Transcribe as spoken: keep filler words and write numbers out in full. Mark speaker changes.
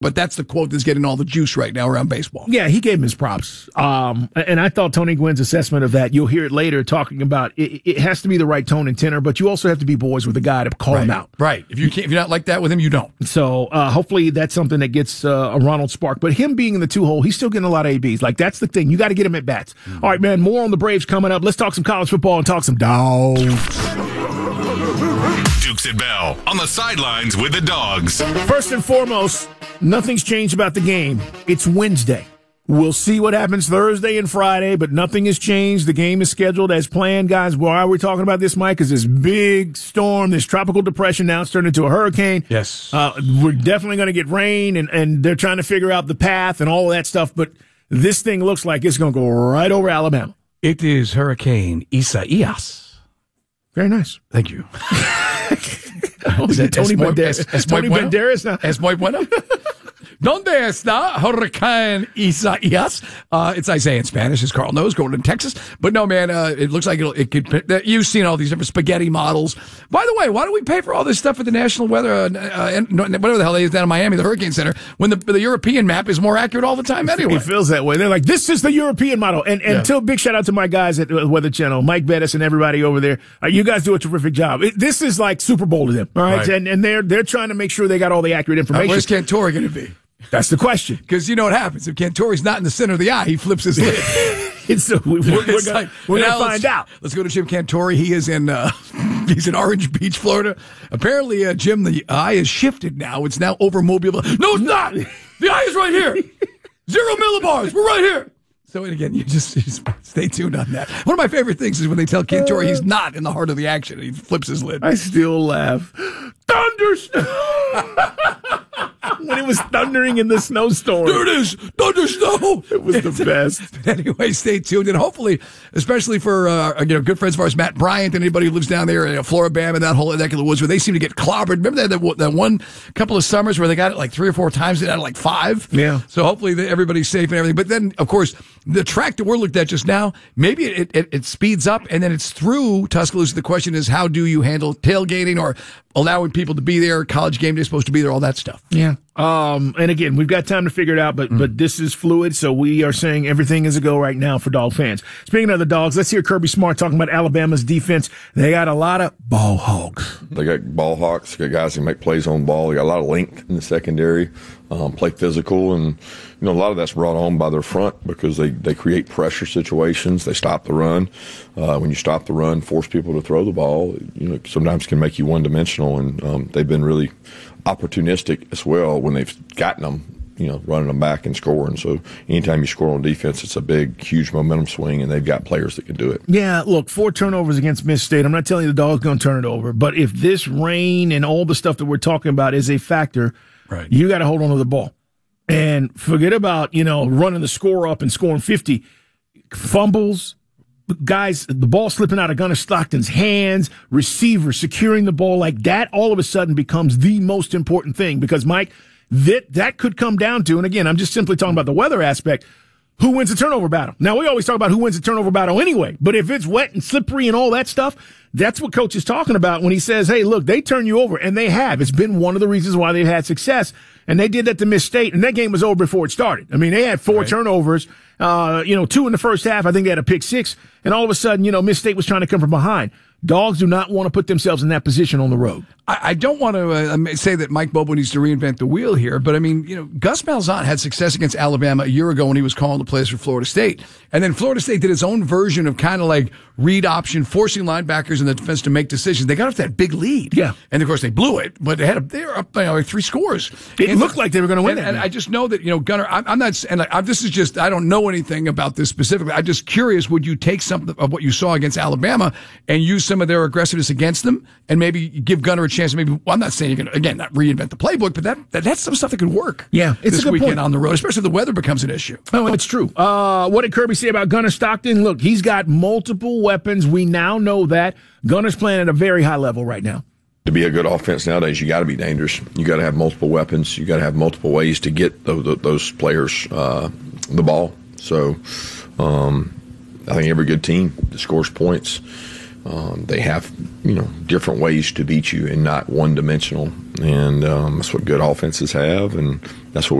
Speaker 1: But that's the quote that's getting all the juice right now around baseball.
Speaker 2: Yeah, he gave him his props. Um, and I thought Tony Gwynn's assessment of that, you'll hear it later talking about it, it has to be the right tone and tenor, but you also have to be boys with a guy to call
Speaker 1: right.
Speaker 2: him out.
Speaker 1: Right. If, you can't, if you're not like that with him, you don't.
Speaker 2: So uh, hopefully that's something that gets uh, a Ronald spark. But him being in the two-hole, he's still getting a lot of A Bs. Like, that's the thing. You got to get him at bats. Mm-hmm. All right, man, more on the Braves coming up. Let's talk some college football and talk some dogs.
Speaker 3: Dukes and Bell on the sidelines with the dogs.
Speaker 2: First and foremost, nothing's changed about the game. It's Wednesday. We'll see what happens Thursday and Friday, but nothing has changed. The game is scheduled as planned, guys. Why are we talking about this, Mike? Because this big storm, this tropical depression now it's turned into a hurricane.
Speaker 1: Yes.
Speaker 2: Uh, we're definitely going to get rain, and, and they're trying to figure out the path and all of that stuff, but this thing looks like it's going to go right over Alabama.
Speaker 1: It is Hurricane Isaias.
Speaker 2: Very nice.
Speaker 1: Thank you.
Speaker 2: Is that Tony Banderas?
Speaker 1: Es, es
Speaker 2: Tony
Speaker 1: bueno?
Speaker 2: Banderas now?
Speaker 1: Es muy bueno. ¿Dónde está Hurricane Isaias? Uh, it's Isaiah in Spanish, as Carl knows, going to Texas. But no, man, uh, it looks like it'll, it could. You've seen all these different spaghetti models. By the way, why do we pay for all this stuff at the National Weather, uh, uh, whatever the hell it is down in Miami, the Hurricane Center, when the, the European map is more accurate all the time anyway?
Speaker 2: It feels that way. They're like, this is the European model. And, and yeah. Until big shout out to my guys at Weather Channel, Mike Bettis and everybody over there. Uh, you guys do a terrific job. It, this is like Super Bowl to them, all right? right. And, and they're they're trying to make sure they got all the accurate information.
Speaker 1: Uh, where's Cantore going to be?
Speaker 2: That's the question.
Speaker 1: Because you know what happens. If Cantore's not in the center of the eye, he flips his lid.
Speaker 2: It's so we, we're we're going like, to find out.
Speaker 1: Let's go to Jim Cantore. He is in uh, he's in Orange Beach, Florida. Apparently, uh, Jim, the eye is shifted now. It's now over Mobile. No, it's not. The eye is right here. Zero millibars. We're right here. So, again, you just, you just stay tuned on that. One of my favorite things is when they tell Cantore he's not in the heart of the action. He flips his lid.
Speaker 2: I still laugh. Thunderstorm! When it was thundering in the snowstorm.
Speaker 1: There it is! Thunderstorm!
Speaker 2: It was the best.
Speaker 1: Anyway, stay tuned. And hopefully, especially for uh, you know good friends of ours, Matt Bryant, and anybody who lives down there in uh, Floribama and that whole neck of the woods where they seem to get clobbered. Remember that, that, that one couple of summers where they got it like three or four times? They got it like five?
Speaker 2: Yeah.
Speaker 1: So hopefully the, everybody's safe and everything. But then, of course, the track that we're looked at just now, maybe it, it, it speeds up and then it's through Tuscaloosa. The question is, how do you handle tailgating or allowing people to be there? College game day is supposed to be there, all that stuff.
Speaker 2: Yeah. Um, and again, we've got time to figure it out, but, mm. but this is fluid. So we are saying everything is a go right now for Dog fans. Speaking of the Dogs, let's hear Kirby Smart talking about Alabama's defense. They got a lot of ball hogs.
Speaker 4: They got ball hawks. They got guys who make plays on ball. They got a lot of length in the secondary, um, play physical. And, you know, a lot of that's brought on by their front because they, they create pressure situations. They stop the run. Uh, when you stop the run, force people to throw the ball, you know, sometimes can make you one dimensional. And, um, they've been really opportunistic as well when they've gotten them, you know, running them back and scoring. So anytime you score on defense, it's a big, huge momentum swing, and they've got players that can do it.
Speaker 2: Yeah, look, four turnovers against Miss State. I'm not telling you the Dogs going to turn it over, but if this rain and all the stuff that we're talking about is a factor,
Speaker 1: right,
Speaker 2: you got to hold on to the ball. And forget about, you know, running the score up and scoring fifty. Fumbles, guys, the ball slipping out of Gunnar Stockton's hands, receivers securing the ball like that, all of a sudden becomes the most important thing because, Mike, that, that could come down to, and again, I'm just simply talking about the weather aspect, who wins the turnover battle. Now, we always talk about who wins the turnover battle anyway, but if it's wet and slippery and all that stuff, that's what Coach is talking about when he says, hey, look, they turn you over, and they have. It's been one of the reasons why they've had success, and they did that to Miss State, and that game was over before it started. I mean, they had four right. turnovers, uh, you know, two in the first half. I think they had a pick six, and all of a sudden, you know, Miss State was trying to come from behind. Dogs do not want to put themselves in that position on the road.
Speaker 1: I, I don't want to uh, say that Mike Bobo needs to reinvent the wheel here, but I mean, you know, Gus Malzahn had success against Alabama a year ago when he was calling the plays for Florida State. And then Florida State did its own version of kind of like read option, forcing linebackers in the defense to make decisions. They got off that big lead.
Speaker 2: Yeah.
Speaker 1: And of course they blew it, but they had a, they were up, you know, like three scores.
Speaker 2: It
Speaker 1: and,
Speaker 2: looked like they were going to win
Speaker 1: and,
Speaker 2: that.
Speaker 1: And I just know that, you know, Gunnar, I'm, I'm not, and I, this is just, I don't know anything about this specifically. I'm just curious, would you take something of what you saw against Alabama and use some of their aggressiveness against them and maybe give Gunnar a chance to maybe, well, I'm not saying you're going to, again, not reinvent the playbook, but that, that that's some stuff that could work.
Speaker 2: Yeah, it's
Speaker 1: this
Speaker 2: a good
Speaker 1: weekend
Speaker 2: point.
Speaker 1: On the road, especially if the weather becomes an issue.
Speaker 2: Oh, it's true. Uh, what did Kirby say about Gunnar Stockton? Look, he's got multiple weapons. We now know that. Gunnar's playing at a very high level right now.
Speaker 4: To be a good offense nowadays, you got to be dangerous. You got to have multiple weapons. You got to have multiple ways to get those, those players uh, the ball. So um, I think every good team that scores points, um, they have, you know, different ways to beat you and not one dimensional. And um, that's what good offenses have, and that's what